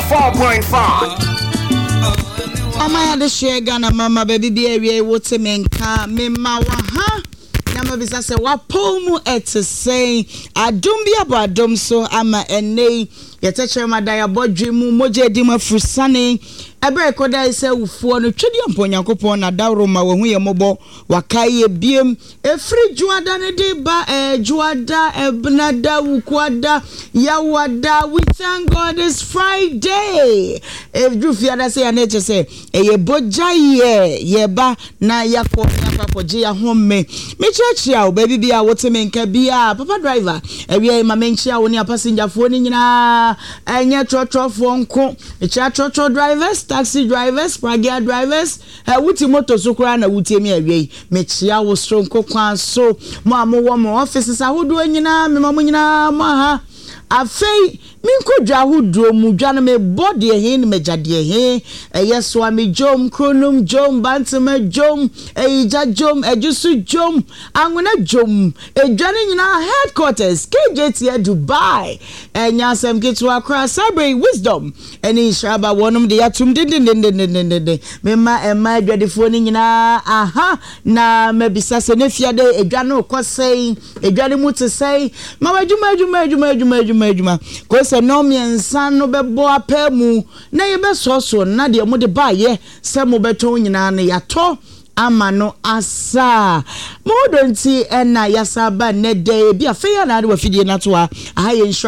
104.5. Amaya de share Ghana mama baby be area wote menka mema wa ha na mabisa se wa pomu ete say adum bi abo adum so ama ene yetechere madaya bodwemu moje di mafusane ebe koda ise ufuo no twedi amponyankopon na dawro ma wo hu ye mobo wakaye biem efri juada ne de ba juada ebnada wukwada yawada. We thank God it's Friday. If you feel that say ane say ye boja ye ba na yakọ papoje ya home me chechia o baby bia wote menka bia papa driver ewie ma menchia wo ne passenger fo ni nyina enye trotro nko echa trotro drivers, taxi drivers, pragia drivers, wuti moto so kura na wuti emi awie mechia wo strong kwan so mo amowo mo offices ahodo nyina me mo nyina mo ha afei minkodwa ahodo mu dwa na me body he ni megade he yeso ami jom kronum jom bantama jom eija jom ejusu jom anwona jom edwane nyina headquarters KJT Dubai enya sem kitu akra Sabre Wisdom eni shraba wonum de yatum de mema ema adwadefo ni nyina aha na mebisa se ne fiade edwane okosei edwane mutu sei ma adwuma ko se no miensa no bebo apemu na ye besoso na de mo de baye se mo beto nyina na yato ama no asa modonti ena yasaba ne de bia feya na de wafidie na to a aye nsura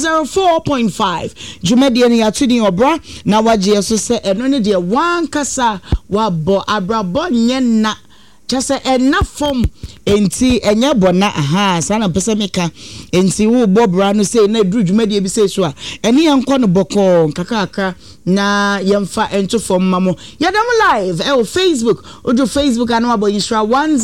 104.5 jumedie ne yatudi obra na waje so se eno ne de wankasa wabo abrabo nyena chase enafom enti enye bona aha sana pese meka enti wo bobra no say na dru dwumade bi say so a ene yenko no boko kakaka na yemfa ento fom mamo yadam live Facebook ojo Facebook anu abo insura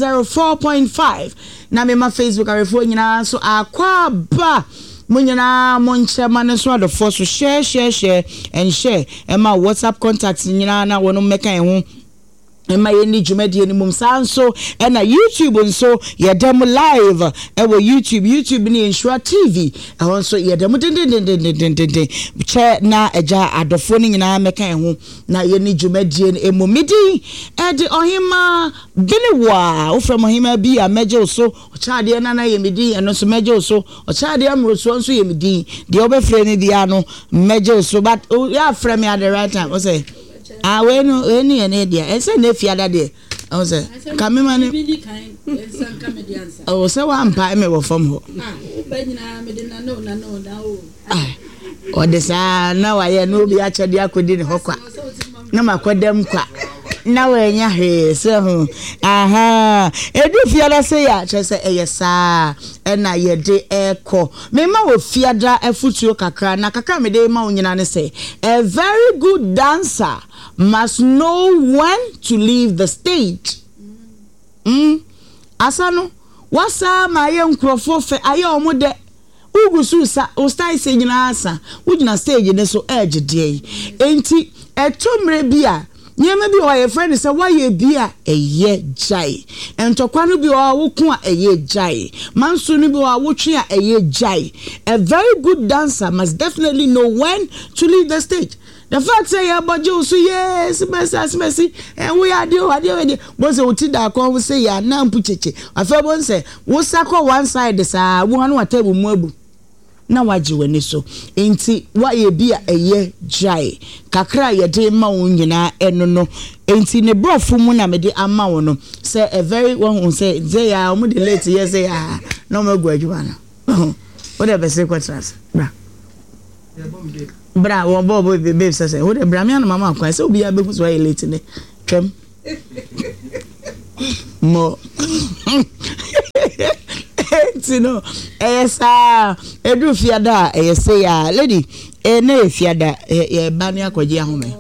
104.5 na me ma Facebook arefo nyina so akwa ba munyina monche mane so the force share and share ema WhatsApp contacts nyina na wono meka enhu ema yeni jumedi ni mumsanso ena YouTube nso yedem live ewo YouTube ni Insura TV ehonso yedem den che na eja adofo ni nyina meka ehu na yeni jumedi ni emomidi edi ohima biniwa ofrem ohima bi ameje so ochade na yemidi eno so meje so ochade amroso nso yemidi de obefre ni dia no meje so but ya frame at the right time o say wenu ene dia ese na fiada de o se kamema ne o se wa mpa me wo fam ho ba nyina me de na no o de sa na wa ye no bi achade akodi ne hokwa na makodem kwa na wenya he se ho aha edu fiada se ya chese eyesa ena ye de eko me ma wo fiada afutuo kakra na kakra me de ma onyina ne se a very good dancer must know when to leave the stage. Asano wasa ma ye nkrofo fe aye omude ugusu sa o style se nyina asa ugina stage ne so edge de enti etomre bia nyema bi o ye friend say why ye bia eye jai entokwa no bi o wo ko a eye jai manso no bi o wo twe a eye jai. A very good dancer must definitely know when to leave the stage. The fact say ya bojo so yes mercy and we are there but say oti da kon say ya na mpucheche afa bon say wo sako one side sa wo hanu atabu mu abu na waji wani so enti wa ye bia eye jai kakra ye de ma wo nyina eno no enti ne brofu mu na me de ama wo no say a very one say ya mu de late yes say ya no me gwadwa na what the best questions bra wo bobo babe say wo de bra me na mama akwa say obi ya be so late ne twem mo tino esa edu fiada say ya lady na fiada e ba ne akwaje ahome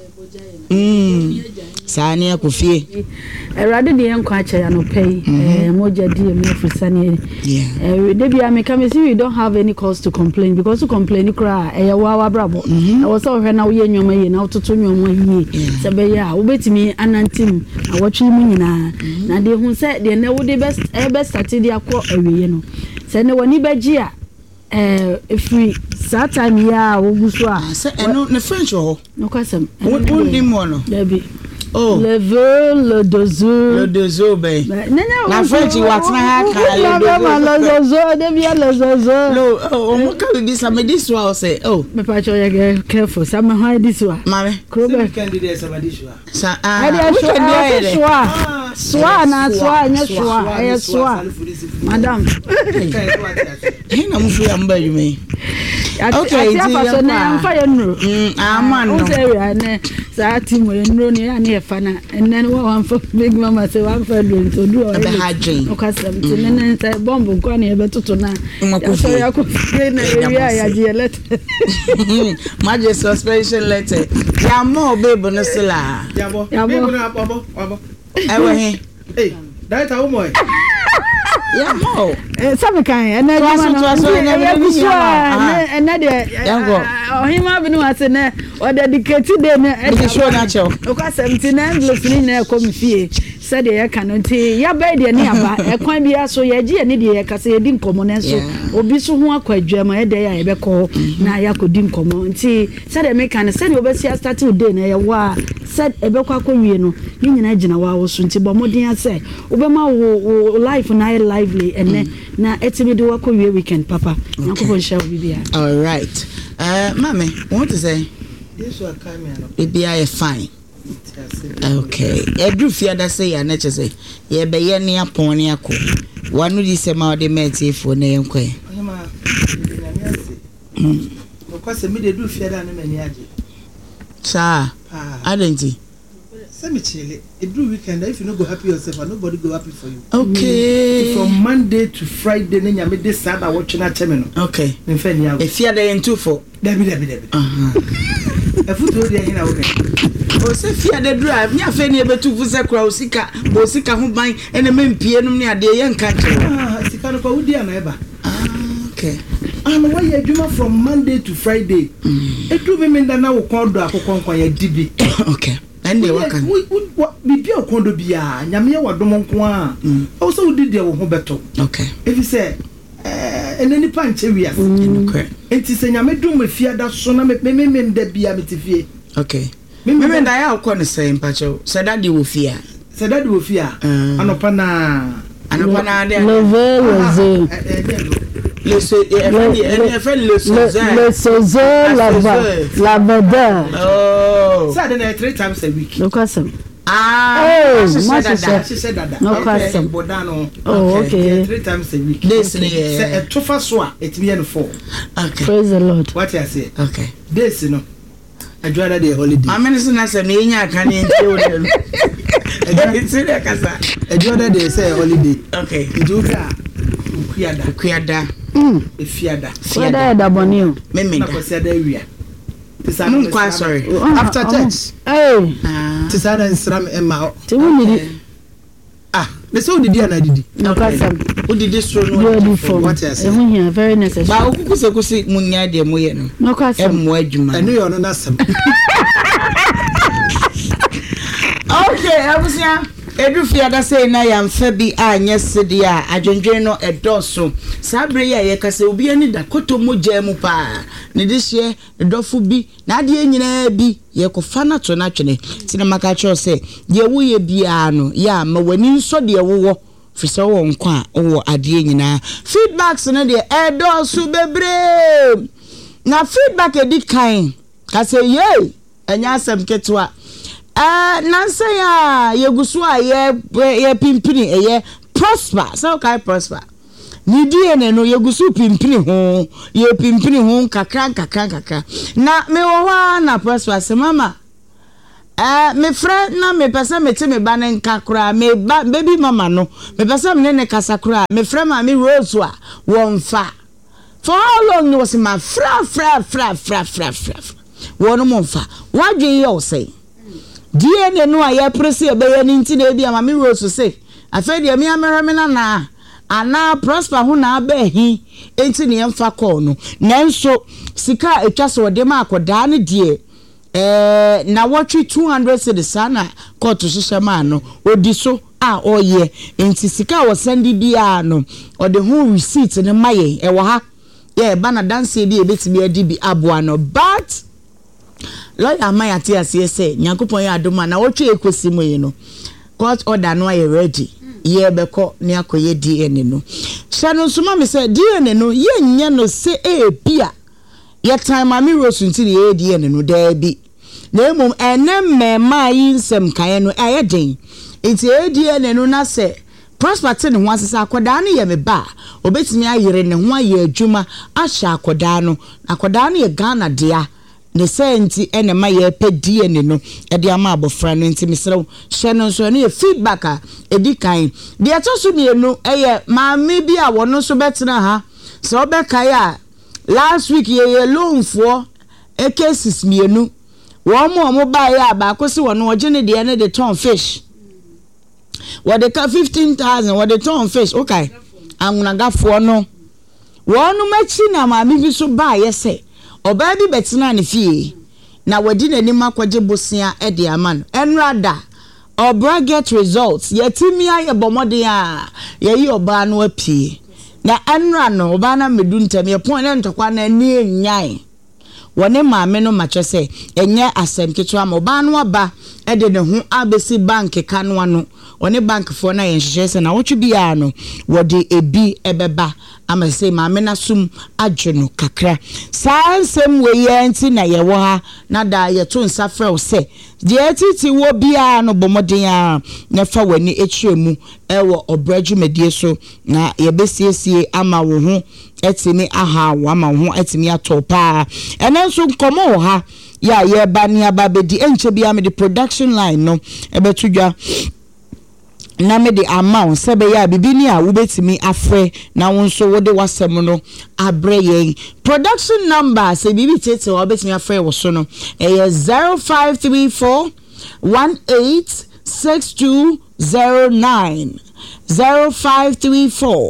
sani akofie erade de enkwa ache ya no pay moja die me frisane de bia me come see we don't have any cause to complain because to complain kra wa brabo e wo so hwe na wo ye nwoma ye na ototo nwoma ye se be ya wo betimi anantim awotwe mu nyina na de hu se de na wo de best start de akọ awiye no se ne woni beji a if we that time ya wo guso a say no the French ho no kwasem won mo no Debbie le vol le dozo be na French what na ha ka le dozo Debbie le dozo no o ka be bisa me this one say me pa cho ya careful some how this one mame krobe candidate some this one sa swa madam hina mfu ya mba yume okay ti ya na mfa ya nro aman no ne sa ti mo nro ni ya na efa na enen wa mfa big mama say wa mfa do to do the hygiene o ka sam ti ne say bomb kwa na e betuto na so ya ko na area ya je let maje suspension letter ya mo baby no sila ya bo abo ewe he that how mo ya mo sabe kan ena ena de ohima binu ase na o dedicate de na e show na cho o ka 79 envelope ni na come fie said ya kan nti ya ba de ni aba e kwan bia so ya ji ni de ya kase ye di nkomo ne so obi so ho akwadwama e de ya be ko na ya ko di nkomo nti said me kan said obesi start day na ya wa said e be kwa wie no ni nyina gina wa wo so nti bo modin ase obema wo life na lively and na etimi do wa ko wie weekend papa nakofo share bibia all right mama what to say yes wa kamera bibia is fine. Okay. Every fear that say ya nature say ye be ye ni apon ni ako. Wanu di se ma de meti fo na yen kwe. Oyema no kwase me de do fear da na mani age. Sa. Adenti. Say me chile. It do weekend if you no go happy yourself and nobody go happy for you. Okay. From Monday to Friday na nyame de sad a watch na cheme no. Okay. Me fa ni ago. E fear da yen too for. Debi. E futu de hin na wo. O se fear da drive ni afa ni e betu fu se kra osika ho ban ene mempie num ni ade ye nka kire. Sika no kwa wudi ana eba. Okay. And why you do from Monday to Friday? E do me nda na wo kon do akokon kon ya dibi. Okay. And they work on bibi okondo bia nyame ye wadom nko a o so wudi de wo ho beto. Okay. If you say eneni panche wi as. Okay. Enti se nyame dum afia da so na me nda bia metifie. Okay. Me nda ya okọ ne say mpacho. Say daddy wo fia. Say daddy wo fia. Anopa na de. Level Le sozo lavada. Oh. So then 3 times a week. No question. She said that. No question. Oh, okay. 3 times a week. This say a tofa so it be 4. Okay. Praise the Lord. What I say? Okay. This you know. I do that the holiday. I mean so say me nya kan enti it's there kasa. I do that they say holiday. Okay. You ka kuada. Efiada. Fiada da bonio. Me na kwasiada wia. I'm quite sorry. After church. Hey. Tisada nsram emma. Ti wuni they say didi ana didi. No question. Who did this so no for what you say? Ehun here very necessary. Ba okukusi munya de moye no. No question. Emo adwuma. Enu yo no na sam. Okay, abusia. Edu fiada say na ya mfa bi anya sede a adwendwen no edoso sabre ya ye kase obi ani da koto moja mu pa ne de hye edofo bi na ade nyina bi ye ko fa na to na twene sinema ka cho say de wo ye bia no ya ma wani nso de wo fise wo nkwa wo ade nyina feedbacks no de edoso bebre na feedback edi kan kase ye anya asem ketwa nanse ya yegusu a ye pimpini ye prosper so kai prosper ni die ne no yegusu pimpini ho ye pimpini ho kakra na me wo wa na prosper se mama me friend na me pesa me te me ba ne nkakra me ba baby mama no me pesa me ne kasakra me friend ma me rose wa wonfa for how long was my fra wonu monfa wadwe ye o say DNA no aye presi ebe ye nti na bia ma me rose say afa de me amere me na ana prosper ho na abahi enti ne yemfa call no nanso sika etwa so de ma akoda ne de na watch 200 cedis na court hihye ma no odi so a oye enti sika wo send bia no o de ho receipt ne maye e wo ha yeah bana dance bi ebetimi adi bi aboa no but lawyer amayate ase say nyankopon ya adoma na wotwe ekosi mu yi no court order no are ready ye beko ne akoye DNA no shano suma me say DNA no ye nya no se bia ye time ami rose ntiri ye DNA no da bi na emom enem ma yi nsem kan no ayeden enti DNA no na se prosperity ne ho asesa akoda no ye me ba obetimi ayere ne ho aye adwuma ahya akoda no ye Ghana dia ne senti ene ma ye pedie ne no e de ama abofra no enti misrew hye no so ne feedback a edi kan de atoso mienu eye maame bi a wono so betena ha so obekai a last week ye loan for cases mienu wo mo ba ya ba kosi wono oje ne de ne de ton fish what they ka 15,000 what they ton fish okay angunaga fo no wono machi na maame bi so ba ye se oba bi betina ne fie na wadi nanim akwaje bosia e de aman enrada obra get results yetimi aye bomode a yeyi oba no apie na enra no oba na medu ntem ye pon ne ntokwa na ni enyan wone maame no macho se enye asem ketu am oba no aba e de ne ho abesi bank kanu ano one bank for na yenhye se na wotwe bia no wode ebi ebeba ama se maame na sum adweno kakra sansem we yenti na ye wo ha na da ye to nsafre wo se de atiti wo bia no bomoden a na fa wani etwemu ewo obrajumedie so na ye besiesie ama wo ho etimi aha wo ama wo ho etimi atopa enenso komo ha ya ye ba ni ababedi enche bia me the production line no ebetudwa na me the amount sebe ya bibini a wubetimi afre na wonso wode wasem no abreye production number se bibi tete wubetimi afre wo so no 0534 186209 0534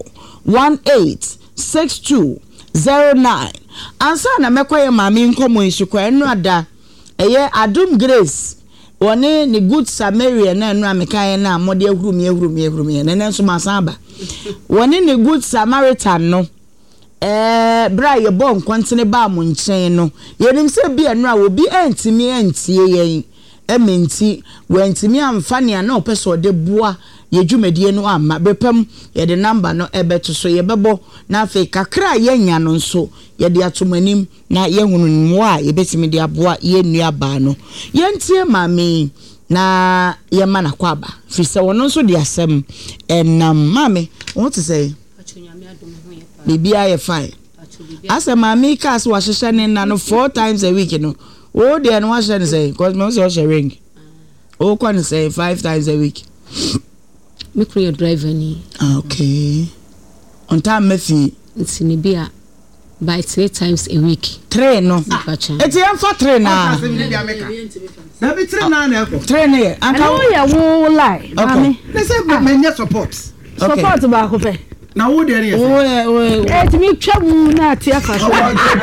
186209 ansa na mekoye mami nkomo nsukwa enu ada Adum Grace wone ni Good Samaritan na enu amekaye na amode ehurumi na nenso masaba wone ni Good Samaritan no bra ye bon kwantene ba mo nchen no yenim se bia no a obi antimi antie yen ementi wantimi amfa ne na opeso de boa ye dwumadie no amma bepam ye de number no ebeto so ye bebo na afi kakra ye nya no nso ye de atomanim na ye hunu nmo a ye betimi de aboa ye nua ba no ye ntie mame na ye mana kwaba fi se wono nso de asem enam mame won to say bibia ye fine asa mame kas wa hehye ne na no 4 times a week no oh de no wa hye ne say cause me so ring oh kwani say 5 times a week me create driver ni okay on time mefi nsini bia by 3 times a week 3 no eti am for 3 na na be 3 na na eko 3 na anka wo ya wo lie mami na say me support ba ko fe na wo de re eti mi twa mu na ati afa so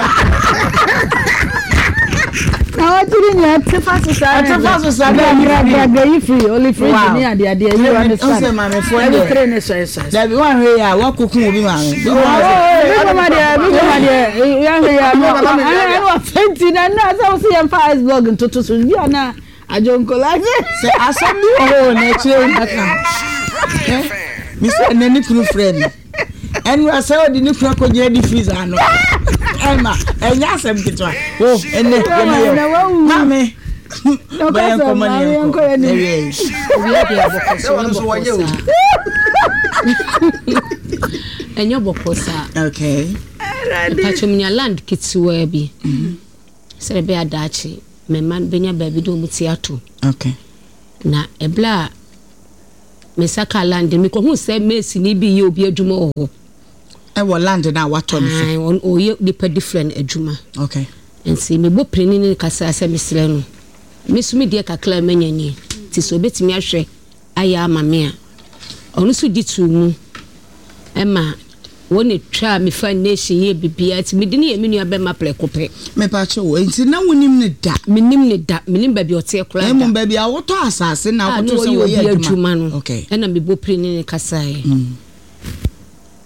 now I didn't have to fast free only free near the idea you understand my friend that one way I walk cook will be my blog into to I don't collect say assembly Mr. Nene friend and we are so the new freezer no Emma enya asem kitwa oh ene mame no ka so mami enko ene obi ade abokoso enyo bokosa okay pachomnya land kitwa bi sere be adachi me man benya baby do mutiato okay na ebla me saka land me ko hu se mesi ni bi ye obi adwuma ho ewo land na wato no so on oye different adwuma okay ensi me bo preni ni kasa ase misre no mesumi die kakla manyani ti so betimi ahwe aya amame a onu so ditu mu ema woni twa me fa nation ye bibia ti me dini ye me nua be ma plekope me pa che wo enti na wonim ne da menim ba bi ote kula da emu ba bi a woto asase na woto se wo ye adwuma no okay ena me bo preni ni kasa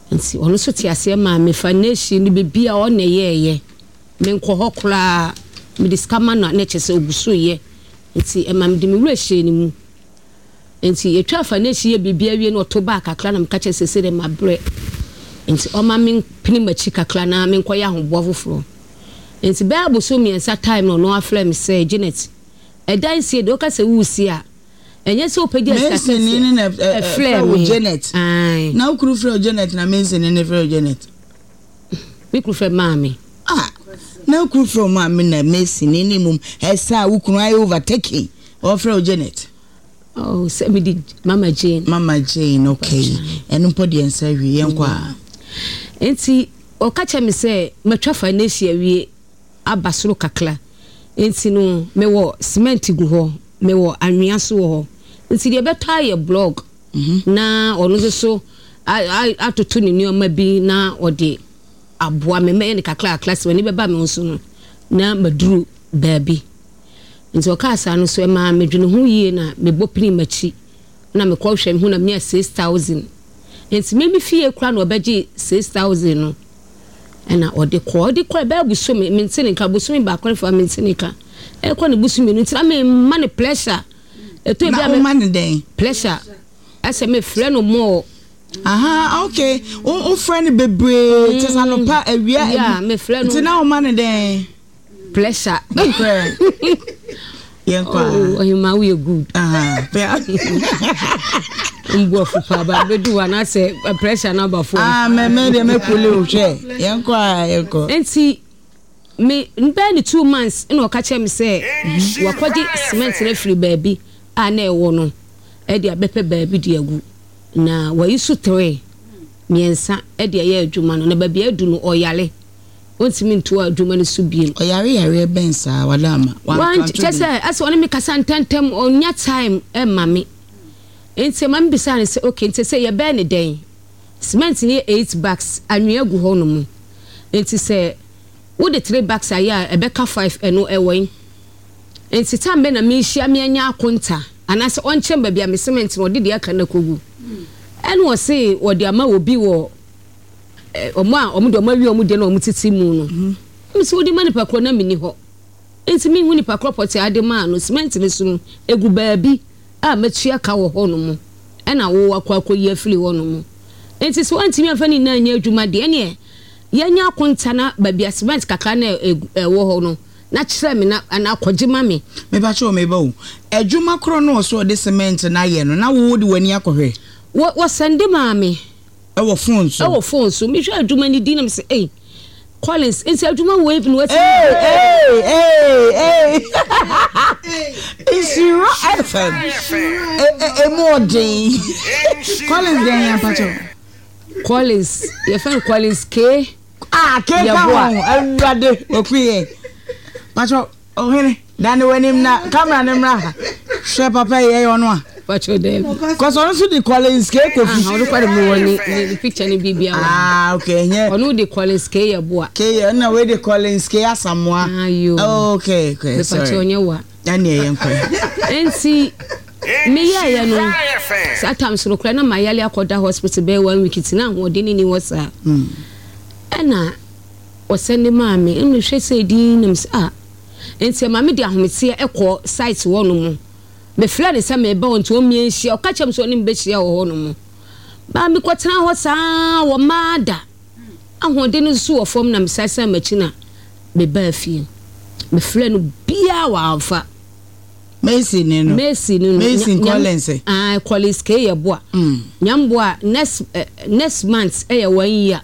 nti ono so ti ase ma me financial ni bibia o na ye me nkọ ho kra me discover na chese oguso ye nti e ma me de me wura hye ni mu nti ye twa financial ye bibia wie na oto ba kakra na me ka chese se de ma bre nti o ma me pini machi kakra na me nkọ ya hobo foforo nti be aboso me ensa time no afle me say Janet e dan sie de o ka se wusi a enye se opedi estate ni na flame Janet na ukuru fre Janet na mense ni fre Janet we kuru fre mami na ukuru fre mami na mense ni mum esa ukuru ay overtaking o fre Janet se me di Mama Jane okay enu podi ensa wi yenkwa enti o ka che me se matwa financial wi abasoro kakla enti no me wo cement gu ho me wo anwea so ho nti de beto ye blog na ono so atoto ni nioma bi na ode aboa me ne kakla class wani beba me nso no na maduru baabi nti o ka asa no so e ma medwene ho yie na me bopini machi na me kwa hwɛ me ho na me 6000 nti me bi fie kra na obeji 6000 no na ode kwa ba buso me ntene ka buso me ba kwa fa me ntene ka e kwa ne buso me nti na me man pleasure eto e bia me man den pleasure ase me frɛ no mo okay o friend bebre tesanopa awia ya me frɛ no nti na o man den pleasure yenkwa oh you ma we good mbo fupa ba bedu wana se pressure na ba fo me de me kule o hwe yenko enti me nbe ni 2 months ina o ka che me se wakwaji cement na free baabi na ewo no e de abepe baabi de agu na wayisu 3 miensa e de ye adwuma no na baabi adu no oyale ontimi nto adwuma no so biem oyare bensa wadama wan chese ase oni me kasa ntantem onya time e mame enti mam bisa ne se okay enti se ye be ne den cement ni 8 bags anwea gu ho no mu enti se wo de 3 bags aya e be ka 5 eno ewen enti tambe na me hia me anya akonta anase onche ba bia me cement no de aka na kogu eno se wo de ama obi wo omo de omawi omo de na omo titi mu no mse wo de mani pakro na mini ho enti mi huni pakro poti ade ma no cement ne sunu egu baabi a matua ka wo ho no mu ena wo akwakoyi afili wo no mu enti so anti mi afani na anya adwuma de ene ye nya akonta na baabi cement kaka na wo ho no na kire me na akogema me ba cho me ba o adwuma kro no so de cement na ye no na wo de wani akohwe wo sende maame ewo phone so mi hwa adwuma ni dinam se Collins enti adwuma wo even what Isiro FM modern Collins den ya pacho Collins ye fan Collins K K ka awade okuye pacho ohene dan wenim na camera ne mra hwe papa ye ono a pacho dem cause ono so the Collins K kofi ono kwa dem woni the picture ni bibia okay nye ono the Collins K ye boa K na we the Collins K asamwa okay sorry pacho onye wa dan ye nko enti me ya no sometimes no kra na mayale akoda hospital be 1 week tina ho de ni wosa ena osende maame enu hwe se din nam enti maame de ahomete ekọ site wo no mu me flare se me ba onto omienhia o ka chem so ni mbehia wo ho no mu ba mi kwotena ho saa wo maada ahode no so wo fom na mesasa machina be ba afie me flare no bia wa amfa Messi Collins Collins K ye boa nyamboa next month e ye 1 year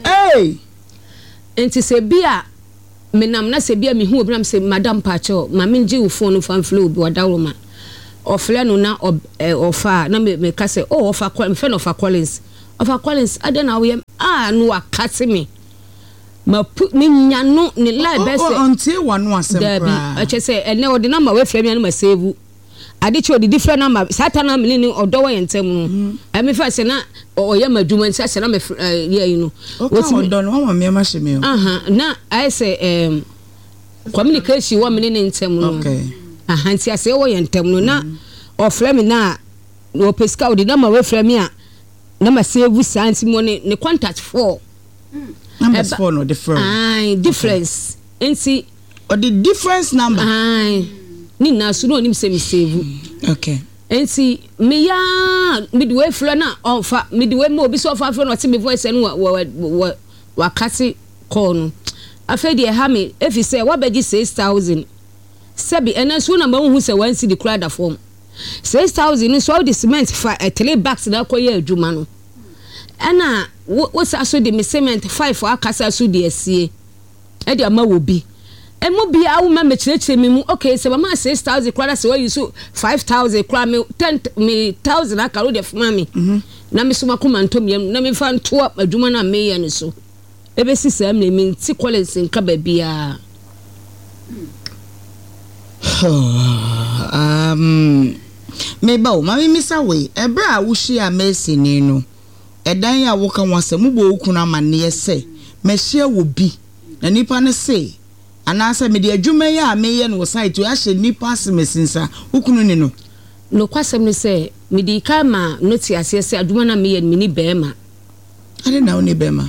enti se bia menam na se bia me hu obram se madam pacho ma menji wo phone fan flow bi wadawoma ofle no na ofa na me ka se ofa Collins adena wo no akate me ma ni nyano ni live best ontie wanu asempra a che se ene odi na ma we frame ya na ma save ade che odi different number satana me ni odo wo yentem me fa se na oya madwuma nti se na me ye no odo no wa me ma hye me na I say communication wo me ni ntem no nti ase wo yentem no na o frame na o pesca odi na ma we frame a na ma save santi money ne contact 4 numbers 4 no different difference nti or the difference number ni na so no nim say me save okay nti me ya midway flow na onfa midway mo obi so fa flow no ti me voice no wa kase call no afa de ha me if you say what be 6,000 sabi ena so na ma hu say 1 cedi kura da form 6,000 so the cement for 3 bags na koye adwuma no ena wo sa so the cement 5 for akasa so de asie e de ama wo bi emo bia wo ma mechirechire me mu okay se mama 6,000 kura se we so 5,000 kura me 10,000 akaro de fuma me na me so makoma ntom yam na me fa nto adwuma na me ye ne so ebe si sam ne me ti college nka ba bia me ba o mami misa we ebra wo hia Mercy ni no edan ya wo kan wase mu bo okunu amane ye se me hia wo bi na nipa ne se anasa me de adwuma ya me ye no site o ahye nipa asemesinsa okunu ni no kwasem ne se me di ka ma no ti ase se adwuma na me ye ni bema ade na oni bema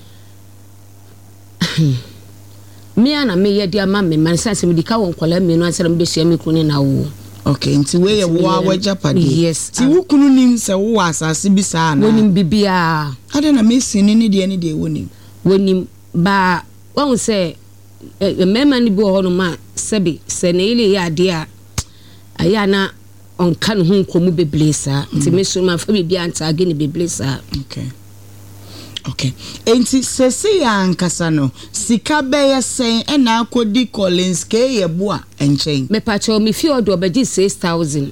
me ana me ye dia ma me man se me di ka won kwala me no ansere me be hia me kunu na wo okay nti we ye wo awajapade yes ti wo kunu nim se wo asase bi sa na wonim bibia ade na Mercy ni de wonim ba won se mema ni bi ho no ma sebi se na ile ya de a aya na on kan hu nkomu beblesa nti me so ma fa bibia anta age ni beblesa okay enti sesi ya ankasa no sika beye sen na akodi Collins ke ye boa enchen me pacho me fi odo obedi 6,000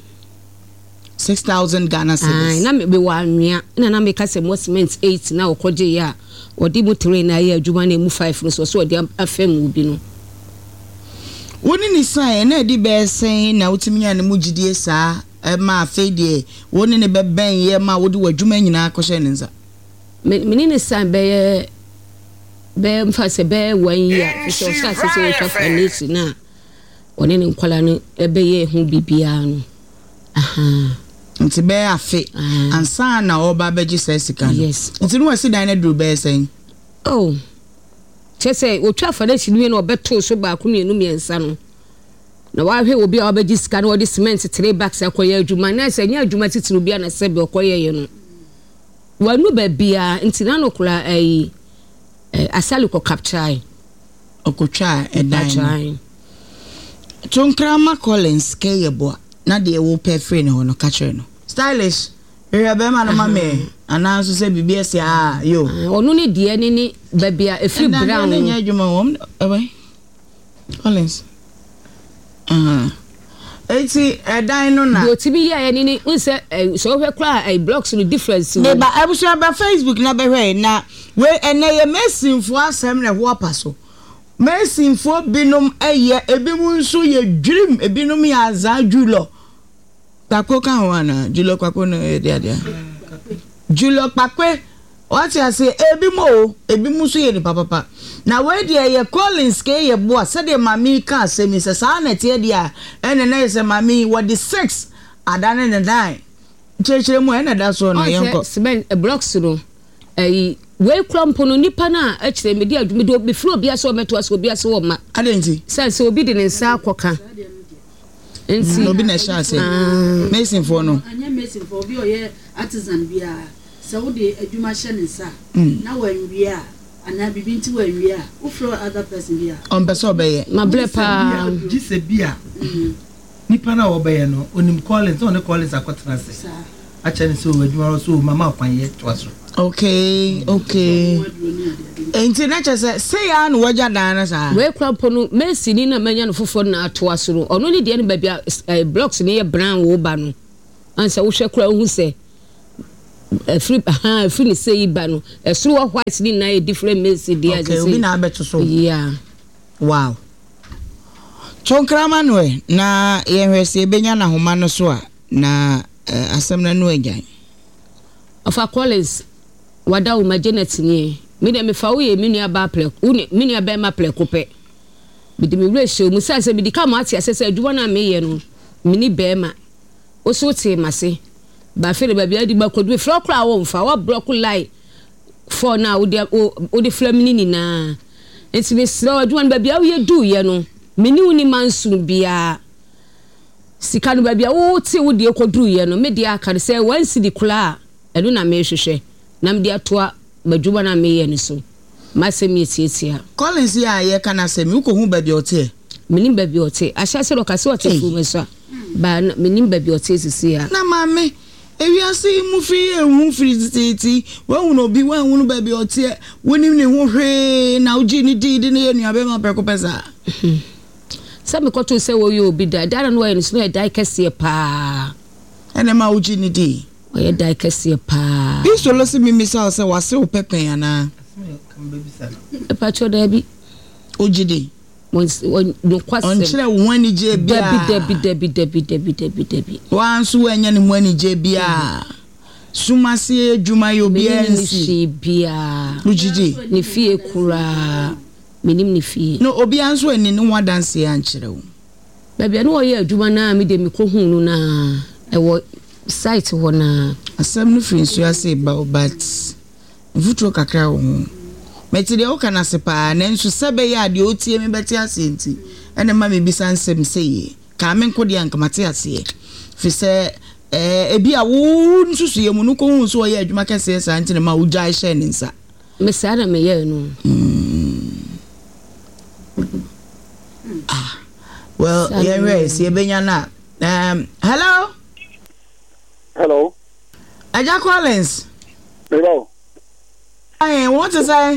Ghana cedis na me be wa anwea na me ka se mo cement 8 na okoje ya odi mu 3 na ye adwuma na mu 5 no so odi afem ubi no woni ni sai na edi be sen na utiminya ne mu gidie saa ma afedie woni ne beben ye ma wodi wadwuma nyina akɔhye ne nza menene san be mfa se be 1 year so sa se so twa fanisi na woni ne nkwala no ebe ye hu bibia no nti be afe ansa na oba beji sesika yes nti no wasi dan na duru be sen chese o twa fanisi no no obeto so ba ku mienu miensa no na wa hwe obi a obeji sika no odi cement 3 bags akoye adwuma na se nya adwuma titiri bia na sebe okoye ye no wanu babia ntina no kula asali ko capture okotwa edan Tonkrama Collins ke yebo na de wo pe free ne ho no capture no stylish be ma no mame ana so se bibia se yo onu ne de ni babia efri brown ne nya adwuma wom Collins eti edan no na do ti bi ya ni unse so hwe kra blocks no difference me ba abusu ba Facebook na be hwe na we ene ye Mercy fo asem na ho apaso Mercy fo binom eye ebimu nso ye dwirim ebinom ya za julo kwako kan ho ana julo kwako no dia julo kwakwe what you say ebimu so ye ni papa na we dia ye Collins ke ye boa se de mami ka se mi se sa na tie dia ene na se mami what the 6 adane ne dai chechere mu ene da so na yenko cement blocks no we krampo no nipa na a kire me dia adwumi do be fro bia so meto aso bia so ma adenti sense obi de ne nsa akoka enti obi na sha se Mercy for no anya Mercy for obi oye artisan bia se wo de adwuma hye ne nsa na wanwia ana bibinti wanwia wo fro other person bia on person obeye ma blepa gise bia nipa na obeye no onim Collins on Collins akotena se acha ne so adwuma so mama kwanye twaso okay enti na chese say ya no waja dan na sa we krampo no Mercy ni na manya no fofo na ato aso no ono ne de ne babia blocks ne ye brown wo ba no ansa wo hwe kra hu se free ni say ba no esuru white ni na different Mercy dia okay obi na abeto so yeah wow Tonkrama no na ye hwese ebenya na homa no so a na asem na no agyan ofa Collins wada wo Janet ni me de me fa wo ye minu aba plek uni minu aba ma plek kope bi de me ratio mu sa se bi di ka ma ati asese adwuma na me ye no mini be ma o so te mase ba fere ba bia di ba kodu fro kra wo mfa wa block line for na wo de flamini na enti me sra adwan ba bia wo ye du ye no meni woni mansu bia sika no ba bia wo te wo de kodu ye no me de aka se wansi di kula elu na me hwehwe na me de atoa badwuma na me ye ni so masem ye tietia Collins ya ye kana se mi ko hu ba bia ote meni ba bia ote ahya se lo kase ote fu me so ba meni ba bia ote sisi ya na mame ewiase mu fi ehu free titi wa hu no bi wa hu no ba bia ote woni ne hu hwe na uji ni di ne ye nuabe ma preko pesa Some koto say wo you be da no way no e dai kese pa ene ma uji ni di o ye dai kese pa bi so lo se mi misa se wase o pepen ana e pa cho da bi uji di no kwase on chire wani je bia debi wan so anya ne wani je bia sumase adwuma yo bia nsi bia uji di ni fie kura minim ni fie no obi anso eni no wadanse ya nkyere wo babia no ye adwuma na me de me ko hunu na e wo site ho na asem no free nso ase ba but mfutro kakra wo meti de o kana se pa na nso sebe ya de otie me beti ase nti ene ma me bisa nsem seye ka me nko de ankamate ase fi se ebi a wo nsusu ye mu no ko hu so ye adwuma kese sa nti ma wo jai share nsa me sa na me ye no well yes ye benya na hello Aja Collins hello hey what is I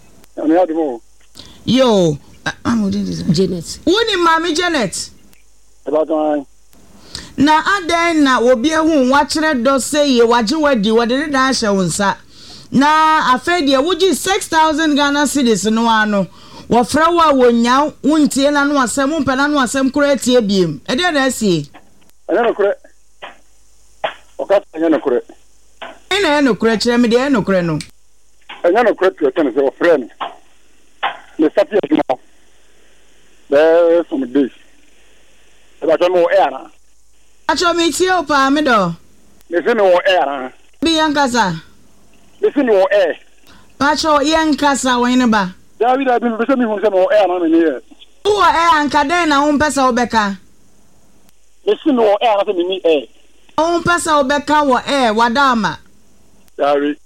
yo I'm Janet woni mami Janet about na adan na obi ehu wa kire do say ye waje wadi wode da hye wonsa na afedie wuji 6000 Ghana cedis no ano wofra wa wonya wontie na no asem mpana no asem kura tie biem e de na asie anya no kure anya no kure ina no kure kire me de no kure no anya no kure to ten se wofra ni le sapi aduma there some days about no air na acho me tie o pa me do me se no air na bi yankasa me se no air acho yankasa won ba David I been be me hu se no air na me ni e wo anka den na won pesa obeka me se no air na se me ni e won pesa obeka wo wadama David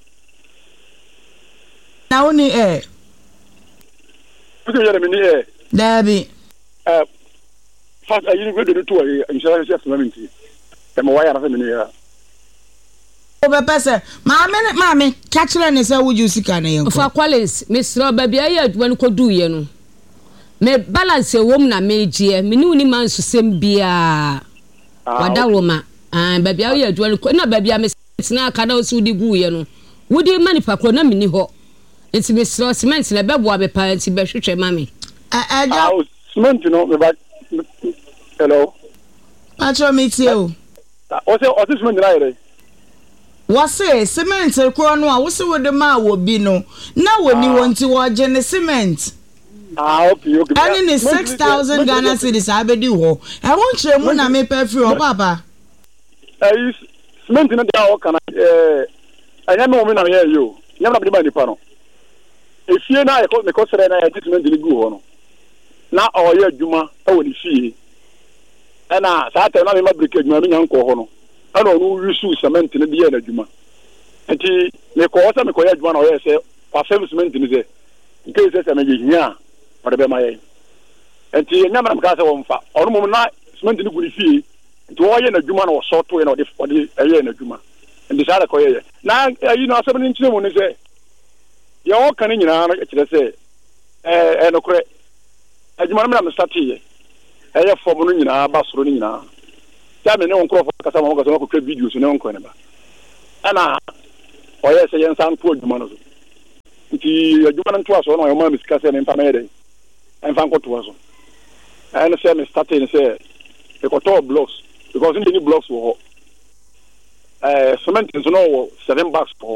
na woni Porque eu era menino Dabi faz aí no vídeo do tu aí insurance assessment é mo wire na menino o be pesa mame catchre ne se wuju sika na yenko fa Collins Mr. Baby ayi adwa no kodu ye no me balance wom na megie me ni uni man susem bia wada woma baby ayi adwa no na baby a me na aka na osi udi gu ye no wudi mani pakro na mini ho enti Mr. Cement na bebo abepa enti be hwehwe mame cement no me ba hello patro metie o o cement na ire wase cement kro no a wose wode ma wo bi no na woni wonti wo je ne cement okay ani ne 6000 Ghana cedis abedi ho e won kire mu na me pa free o papa cement na dia o kana anya no me na ye yo nya na be ma ni pa no efie na me ko sere na ya cement ni gu ho no na o ye adwuma e woni fie na sa ta na me ma break adwuma me nya nko ho no ana onu yusu cement ne dia na adwuma enti me ko sa me ko ya adwuma na o ye se pa cement ni ze nke se me ye hia o de be ma ye enti nya ma ka se wo mfa onu mum na cement ni gu ni fie enti o ye na adwuma na o so to ye na o de ye na adwuma enti sa da ko ye na yi no asem ni nchire mu ni se ye o kan nyina na kire se no kure adwuma na me start ye eye form no nyina ba soro ni nyina ya me ne on krofo kasa ma ko ko video so ne on ko ne ba ana o ye se yen san to adwuma no so nti adwuma no to aso no yo ma misika se ne mpa me de en fan ko to aso and say me start in say e ko to blocks because in the blocks wo cement is no 7 bags for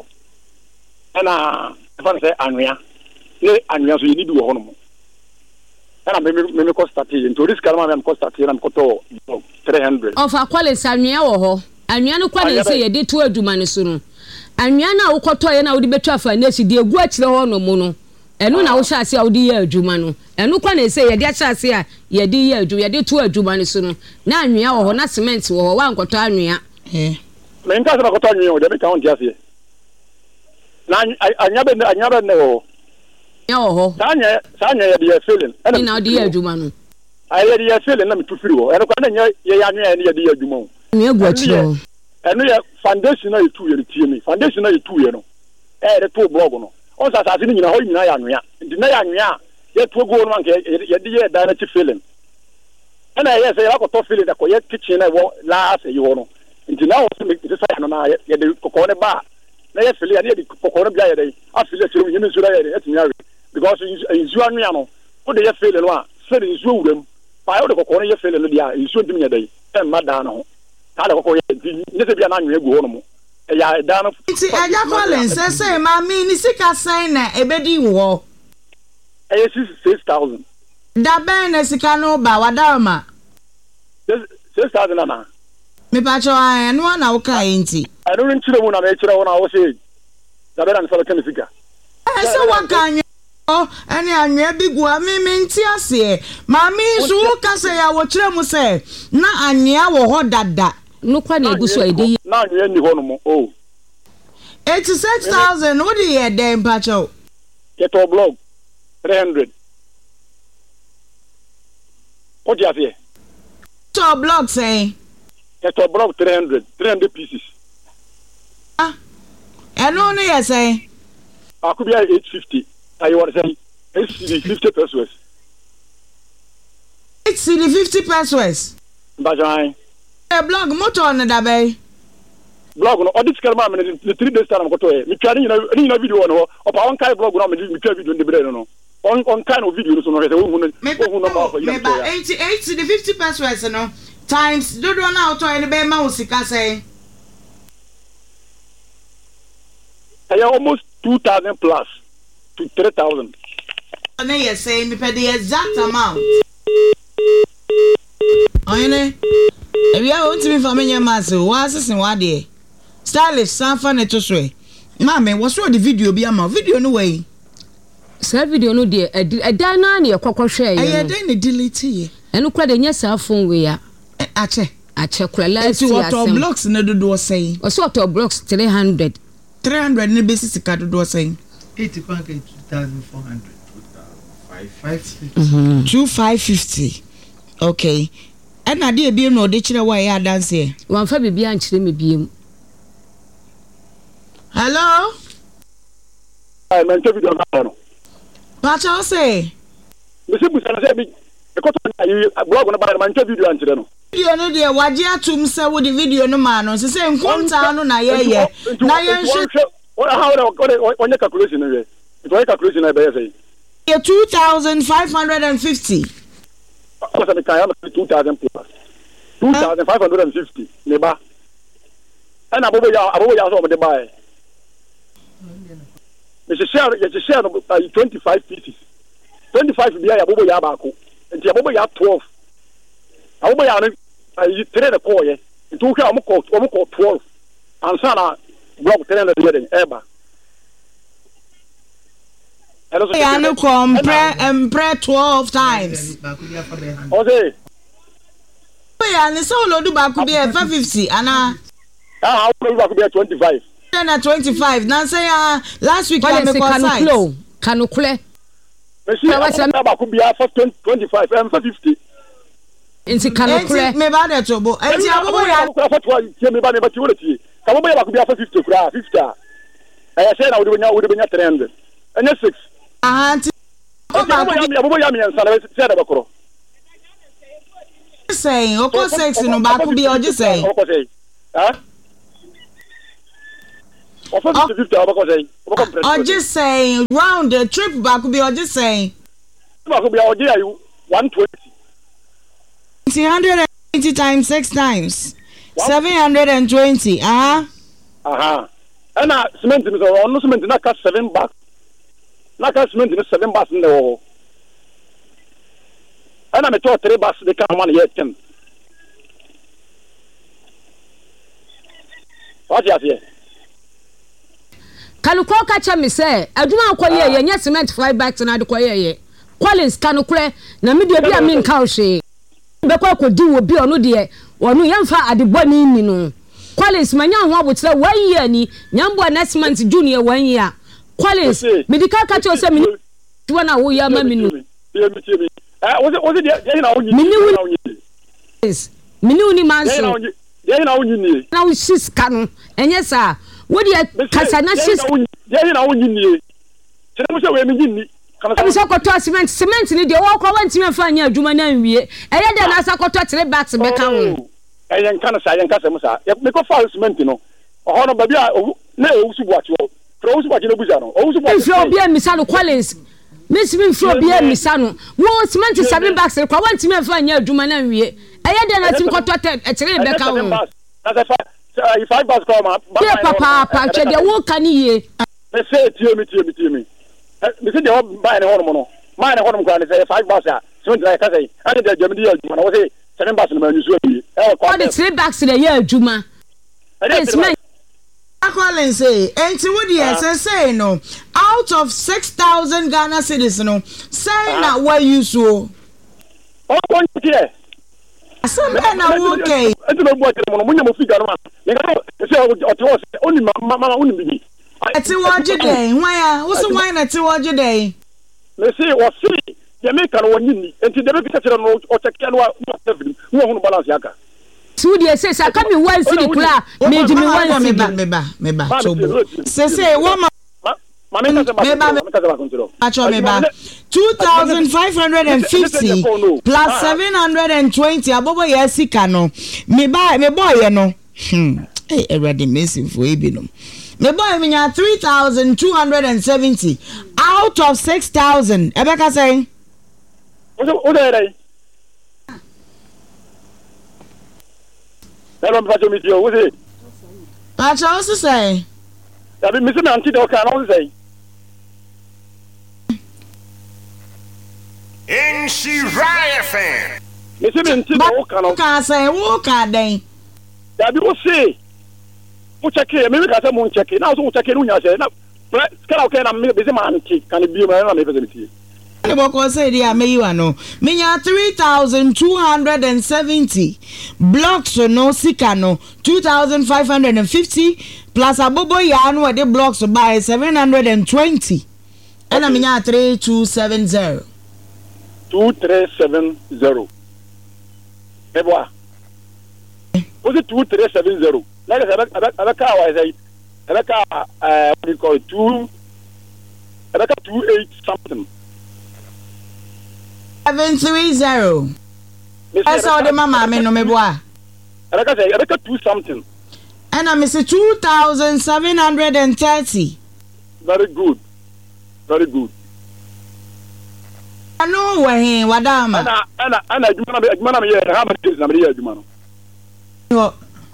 ana fan say anwea ne anwea so ye ni bi wo ho no mo ana me ko start in to risk kalma me ko start in am ko to 300 of a Collins anwea wo ho anwea no kwa na say ye de to adwuma ne so no anwea na wokoto ye na wo de betu afa na si de egu akire ho no mu no enu na wo sha ase a wo de ye adwuma no enu kwa na say ye de acha ase a ye de ye adwuma ye de to adwuma ne so no na anwea wo ho na cement wo ho wa nkoto anwea me nka se makoto anwea wo de be ka on ase na anya be ne wo ya wo ho sanya ye de feeling ena na de ye adwuma no aye de feeling na me tu firi wo enu kwa na ye anwea ne ye de ye adwuma wo anwea gu akire ho enu ye foundation na ye tu ye tie me foundation na ye tu ye no de to blog no on sa sa ni nyina ho nyina ya anwea ndi na ya anwea ye to go no anke ye de ye direct feeling ana ye say ya ko to feeling da ko ye kitchen na wo la ase yi wo no ndi na wo se me se sa no na ye de ko ne ba na ye feeling ya de ko ne bia ye de a feeling se ye me sura ye de etinya we because inzu anwea no wo de ye feeling no a se de inzu wuram pa wo de ko ne ye feeling no dia inzu ndim nya de e ma da na ho ta de ko ye ne se bia na anwea gu ho no mo ya da no ti aja Collins say ma mi ni sika sign na ebedi wo 6,000 da ben na sika no ba wada ma 6,000 na me pa cho an no na wo ka enti I don't chire mu na me chire wo na wo say da be na so ka sika so wa kan oh ani anwe bigua mi nti ase ma mi so ka say ya wo chire mu say na anwea wo ho dada no kwa na egu so ede na anwea ni ho no mo 86,000 what do you dem pa cho get to blog 300 what do you say to blog say get to blog 300 pieces eno no yes say akubia 850 I want to say 50 pesos it's the 50 pesos bajan e blog motor na da bay blog no audit kalma me the 3 days time ko to e mi twani ni video no opa on kai blog no me twa video de bre no on kind of video so no re wo hu no ma ko me ba 88 the 50 pesos no times do na auto any be ma usika say I almost 2,000 plus to 3,000 na yes say me pay the exact amount oyene ebi a won't me for me maso wa sesin wa de stylish sanfa ne to so e ma me wo so the video bi ama video no way sa video no de edan na na yekokohwe ye aye den ne delete ye enu kwa de nya sa phone we ya ache kwa last year auto blocks ne dodo say o so auto blocks 300 ne basis ka dodo say 80 kwanka 2,400 2,550 okay and na de bi no de kire wa ya dance wan fa bibia nkire me biem hello I man to video no pacha say me se busa na se bi e ko to na blog no ba man to video nkire no video no de waje atum se wo de video no ma no se nkonta no na ye na ye nhwe how on your calculation no it was calculation na be say 2,550 because the kaya 2,000 plus 2,550 neba and abobo ya so mo de buy me share no 25 pieces 25 bi ya abobo ya ba ko nti abobo ya 12 abobo ya no 3 de ko ye nti wo ka mo ko 12 ansa na block 3 de ye eba ya no compare 12 times okay ya ni so lo du ba ku bi 550 ana how lo ku bi 25 na 25 na say last week I me call site kanukle me see ba ku bi 25 and 50 inti kanukle me ba de to bo enti abobo ya ku fa to tie me ba ne ba ti wo ti ka bo ba ku bi 50 kura 50 I say na wo de benya 300 and 6 anti abobo ya mi ensa na se da bakoro say oko 6 no ba ku bi oje say oko say ha oko 50 oko say oje say round the trip ba ku bi oje say ba ku bi oje ya 120 120 times 6 times 720 ana cement ni so on cement na ka 7 back na ka cement ni 7 bars ni wo ana me to 3 bars de ka man ye 10 What you say? Kaluko kacha me say adwuma akoye ye nya cement fly back na adekoye ye Collins kanukure na me de bia me nka ohwe be kwa kodi wo bi ono de wonu yemfa adeboni ni no Collins manya ho abotire 1 year ni nyambo na cement junior 1 year Collins medical kacha o say me tuwa na wo ya ma me no was it na onyi mini ni manso na onyi ni na wo sis kanu enye sa wo de kasa na sis na onyi ni se mo se we mi ni kana so koto cement ni de wo ko wanti me fa nya adwuma na nwie eye de na sa koto 3 bags be ka ho yen kana sa yen kasa mo sa me ko fa cement no ho no ba bia na e wusu buache o pro wusu buache no buja no o wusu buache flo bia mi sa no Collins miss me flo bia mi sa no wo cement 7 bags ko wanti me fa nya adwuma na nwie eye de na tim koto 3 be ka ho na sa if I pass come up papa che de wo kan ye me say tie me me say de buy na hono no buy na hono kwa say 5 bags a so dey ka say ade de jam dey adwuma no say 7 bags na manu so yi all the 3 bags dey ye adwuma Collins say enti wo dey say no out of 6,000 Ghana cedis no say na where you so oh here Asamba na okay. Enti no bo akere mo munya mo figure no ma. Ye ka say o to oni mama oni bibi. Eti woje dey, why wo so why na ti woje dey? Me say o see ye me kan woni ni. Enti de be kire no o check no wo hunu balance yaka. Two dey say sa come one city kula me ji me one me ba chobo. Say what Mama 2,550 plus 720 abobo yesika no me boy no already missing for ebino me boy me 3,270 out of 6,000 ebeka say o dey Hello Pacho Mitio wo say Pacho also say ya be missing anti de o kan o say In Shiraya fan. Missing anti de o kan o ka say wo ka den ya be o say o check e me ka say mo check na so o check no nya say na kala o kan na me be say ma anti kan bi ma na me facility Boko say dia meyiwa no menya 3,270 blocks no sika no 2,550 plus abobo ya no de blocks by 720 ena menya 3,270 2370 eboa o se 2370 like abaka wa say abaka what do you call it 28 something 730 esa de mama me no meboa abaka say abaka 2 something and I miss 2,730 very good I know where wadama ana juma na me ye ha ma days na me ye juma no yo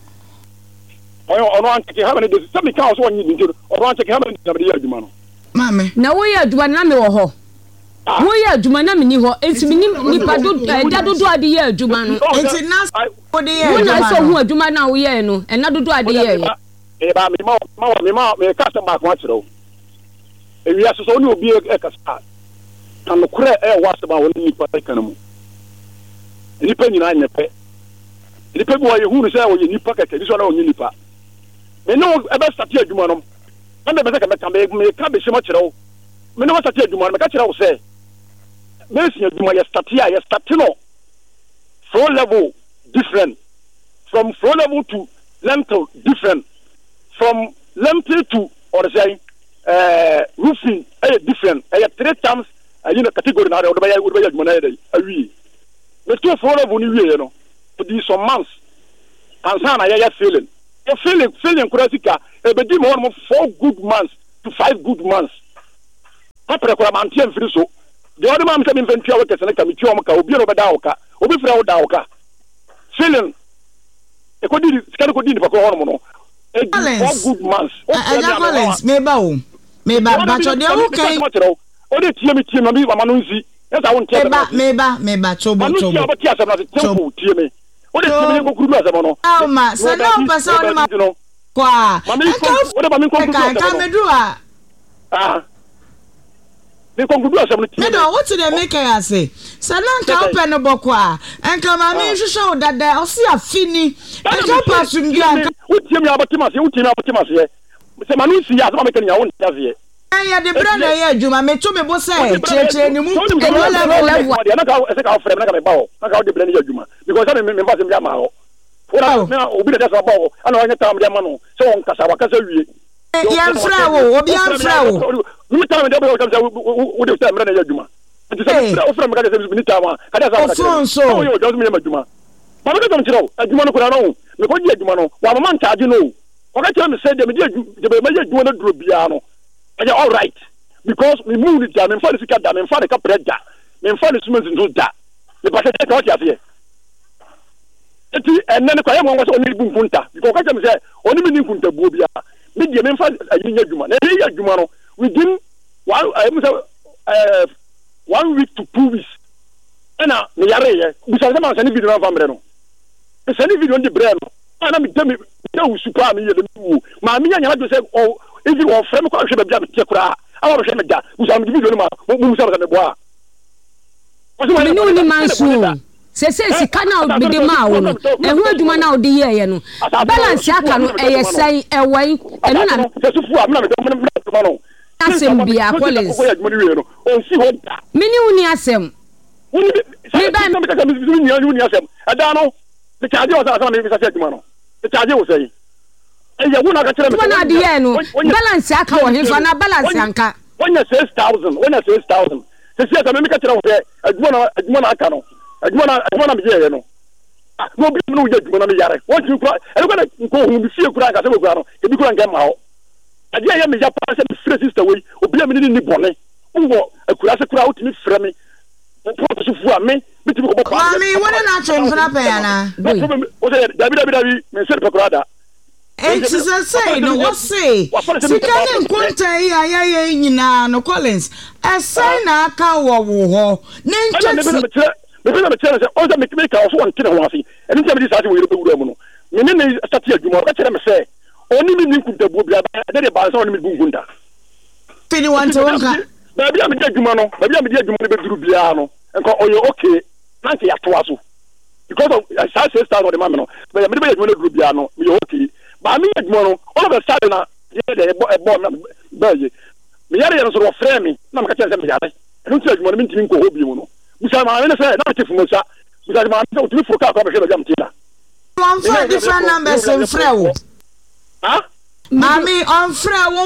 ono an ke ha ma days some can so onyi nti ono an ke ha ma days na me ye juma no mame na wo ye juma na me wo ho wo ye juma na me ni ho enti me ni pado dadodo ade ye juma no enti na wo de ye wo na so hu juma na wo ye no na dodo ade ye ba me ka se ma ko akiro ewi aso so ni obi e ka sa kan kure e wase ba woni nipa kan mu nipa nyina nyepe nipa bi wo ye hunu se wo ye nipa keke bi so na wo ye nipa me no e be start adwuma no na be se ka me ka be shimo kire wo me no start adwuma no me ka kire wo se me si adwuma ye start no floor level different from floor level to lentil different from lentil to or say roofing different 3 times category na o do ya adwuma na dey awi the two floor level ni wie no to be some months and sana ya feeling kurasika e be di mo 4 good months to 5 good months apre ko man tiem firi so the other man come inventory wa kese na ka mi twa mo ka obi no be da wo ka obi fira wo da wo ka feeling e ko di skare ko di ni pa ko hono no 4 good months Collins me ba bacho de wo kai o de tie me na bi mama no nzi esa wo ntie me ba chobo o de tie me ko kuru asem no ma sana o pesa o ma kwa ka medu a me conclude asem me do what dey make I say sananka open no boko a enka ma me hwehwe wo dada o se afini enka pasum bi anka utie mi abatimase se manu si ya so make nya wo ntiase ya de bra na ya adwuma me to me bo say chire ni mu e no level na ka se ka ofre na ka me bawo na ka wo de bra ni adwuma because me fa se mi ama ho ora me obi de so bawo ana wanya tam de ama no se won kasa wakasa wie ya mfra wo obi amfra wo mi tam de bo kamsa wo de tam na ya adwuma nti se ofre me ka de se mi tam ka de sa ka so yo just me adwuma ba me ka chiro adwuma no kura no me ko di adwuma no wa mama ntaade no o ka chiro me se de me di adwuma no duro bia no all right because we move it down and for the fika down and for the capretta and for the summons into that the packet what you here and then the was only bunta because I say only meaning kunta bobia media men for a year jumano within 1 week to 2 weeks and now we are here we shall not send video from Breno the send video on the Breno and I'm telling me no super me my me and you say oh if you want frame ko hwe bia me kura awa hwe me da usam di video no ma mu usam ka me boa me no ni manso se sika na obide ma wo no ehu adwuma na odi ye no balance aka no eye sai ewai eno na se sufu a me no asem bia college me ni uni asem me ba me ka me ni asem ada no the charge was asem me bisa se adwuma no the charge was say ya wona ka kire me wona de ye no balance aka wo hinfa na balance anka wona 6000 se se ka me ka kire wo se adwuma na aka no adwuma na me ye no no bi no ye adwuma na me yare wo ti kura e ko na ko hu bi fie kura ka se kura no e bi kura nka ma ho ade ya me ya pa se free sister we obi a me ni bone wo akura se kura wo ti mi frɛ me ko so fu a me bi ti ko bo pa me wona na chemfra pa ya na o se dabi me se pe kura da it's a say no what say sika ne nkonta yi ayaye nyina no Collins asai na aka wo ho ne nchesi me tell say o se me ka so won kire ho afi eni tell me this ati wo yero mu no me ne start adwuma o ka kire me say oni mi nkunta bu bia de ba so oni mi nkunta fini want wonka ba bia me di adwuma no be duru bia no enko oyo okay na nke ya to aso because of I say start the man no but me be adwuma no duru bia no me okay ba mi adwuma no all of a sudden na de ebo na ba ye me yare so ro frame me na me ka kire me yare no ti adwuma no mi ntimi nko hobi mu no busa ma me say na te fumo sa busa ma me otimi fo ka ko be hwe ba mtila one for different numbers in frewo ha mami on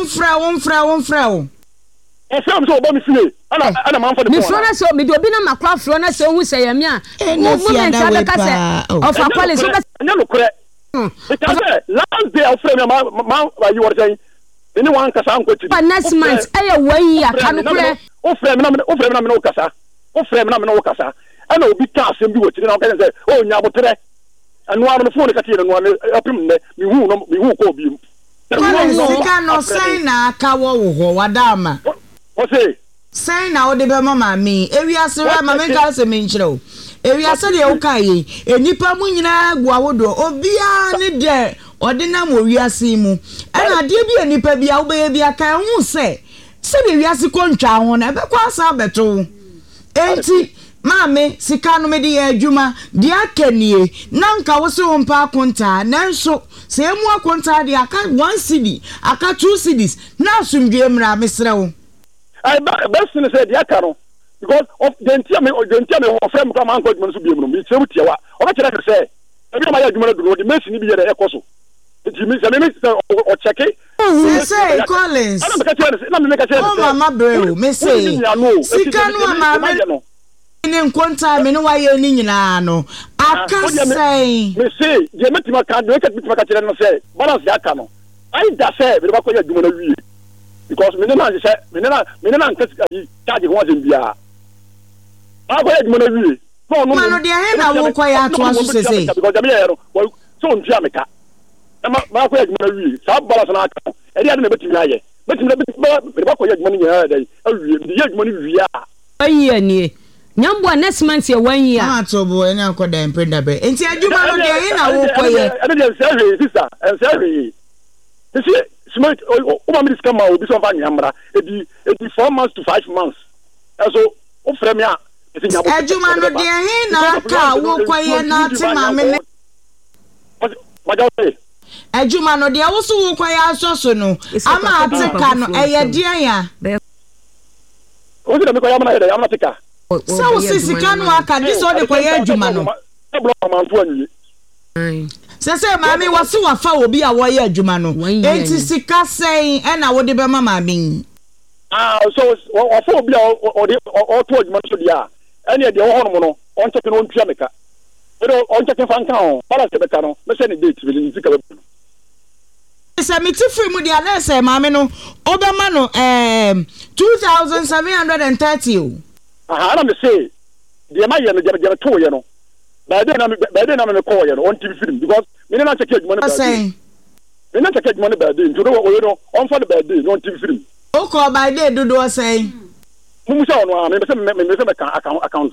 frewo e fam so obo mi fie ana man for the me fro so me do obi na makwa fro na so hu say yame a movement abeka say of a police so nya no kure because last day of frame ma you were saying anyone kasa anko ti next month eye wai aka no kure o frame na me no kasa o frame na me no kasa ana obi ta asem bi wotiri na o ka say o nya botere anu anu phone ka ti na anu apim ne mi hu ko bi mu sika no sai na aka wo ho wadama o say sai na o de be mama mi ewiase ra mama nka se me nchiro ewiase de o kai enipa mu nyina gu awodo obia ne de odina mo wiase mu ana de bi enipa bia wo be bia kan hu se be wiase kontwa ho na be kwa sa beto enti mame sika no me de adwuma de akanie nanka wo se wo mpa konta nanso se emu akonta de aka 1 cedi aka 2 cedis na asumdwe mra mesre wo I best in say the aka no because of the entia me of frame come an god so bi emu me se wutie wa o ba kire say e bi ma ya adwuma do the machine ni bi ye de ekoso enti me se o check say Collins na me ka say oh mama bro me say sika no mama ni nkonta me no waye ni nyina no aka say me say je metima ka do ka metima ka kire no say balance ya aka no ai da say me ba ko ya adwuma na wie because me na say me na nka charge ho azem bia ba ko ya adwuma na wie no no de he na wo kwa ya to aso sese because me ya no so ntia me ka ma ko ya adwuma na wie sa balance na aka e dia na betimi aye betimi ba ko ya adwuma ni ya dai awie de ya adwuma ni wie a ayi ani nyambo next month ye 1 year ah to bo eni akoda empenda be enti adwuma no de he na wo kwa ye ade de say sister and say You see, smart. Oma miss come out. Obi so far nyamra. Edi 4 months to 5 months. So, o frame ya. Ejuma no de he na ka wo kwaye na te ma me. What you say? Ejuma no de wo so wo kwaye asoso no. Ama ateka no eye de ya. O de me kwaye ama na de ama teka. So wo sisika no aka di so de kwaye ejuma no. Sese maami wasi wafa obi a woye adwuma no enti sika sen e na wo de be mama bin so wafa obi a o to adwuma so dia ene de wo hono no on check no ntua meka pero on check fan kan o para se beka no me se ne date bi ni sika be se mi ti free mu dia na se maami no obema no 2730 o na me say de ma ye no je to ye no by then I'm call you on TV film because me na check money by day. Me na check money by day. You know on for the by day on TV film. O call by day do say. Mu say on me say account.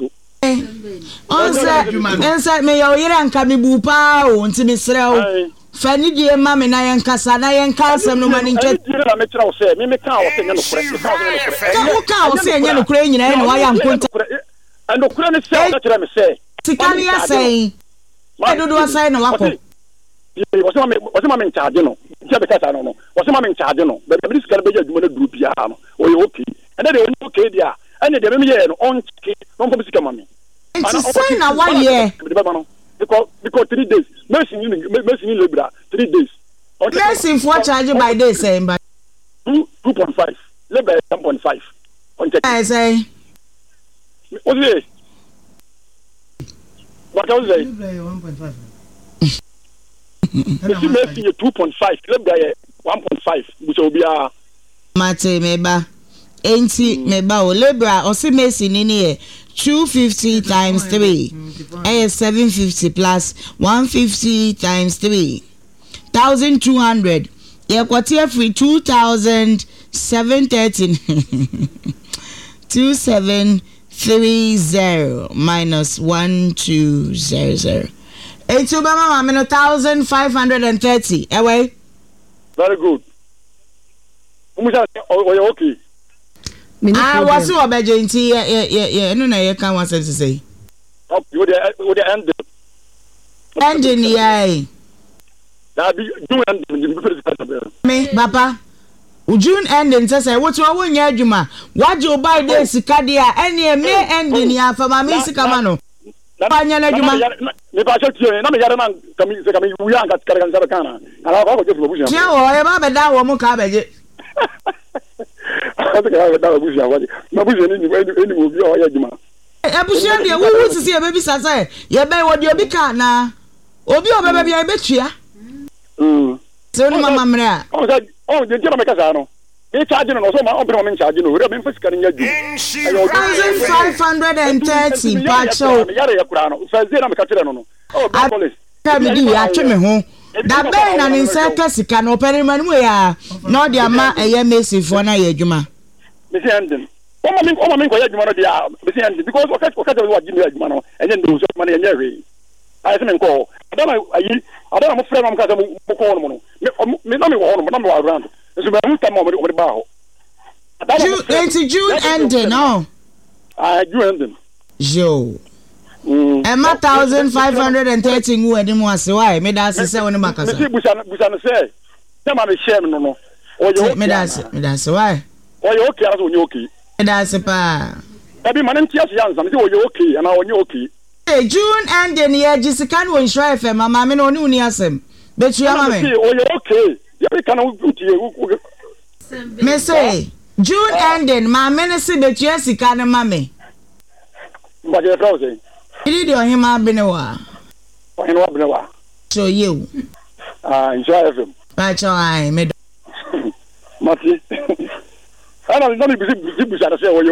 On say me yo yere anka me bu pa o nti me sere o. Fa ni die ma me na yen kasa na yen ka asem no mani nke. Na me kira o say me ka o say nya no kure. Ka o say nya no kure nyina na wa ya nkonta. And the kure ne say na kira me say. Tikani ya say. I do say no wako. What's my charge no? Because I don't know. What's my charge no? But this can be a group ya. Or you okay? And then they okay there. And they me on no for music money. And to say na 1 year. Because 3 days. Mercy in Libra 3 days. Mercy for charge by day saying by 2.5. Libra 1.5. On check. I say. What's it? What I was saying? 1.5. You may see 2.5. Let me 1.5. Which will be a Mate meba. Enti meba o Libra o si Messi nini 250 times 3. 750 plus 150 times 3. 1,200. Yeah, quarter free 2,713. 2730 minus 1200. It's Obama, 1,530. Away. Very good. Okay. I was so obedient. Yeah. No, you can't want to say. You would end. Ending, yeah. That be doing me, Papa. June ending says, what you want, Yajuma? What you buy this, Kadia, and ye may ending ya for my Miss Camano. Panyana Juma. If I said to you, I'm a young man coming, we are got Caracana. And I'll just lose you. No, I have a down one more cabbage. I think I have a down with you. No, we any movie or Yajuma. Ebushia, who wants to see a baby Sasa? You may what you be can now. Obi or baby, I bet you. So, Mamma. Oh, the German Casano. They charging also my open charging. We have been fiscal in your 1,530 Pacho. Oh, police. Tell me, you are me home. That Ben and in circus can open man we are not the amount a year messy for na Yajuma. Miss Anden. Oh, my because what Jimmy Mano and then do some money and Jerry. I don't know. I don't know. I'm afraid I'm going to call me. Number around. It's about the bar. June ending, no. June ending. Joe. Emma 1,530 who had him was why made us say on the Macas. Busan say, Come on, shame no. Or you made us why. Or you okay as you okay. That's a pa. Every man in tears young, something you okay, and now you okay. June and then yeah, Jessica won't try for my mammy no new niasem. Bet you are okay. You can go to you. Me say June ending, my minister bet Jessica and mammy. But you're frozen. You did your him have been a while. So you enjoy him. Right, I made Matty. I don't know if you say,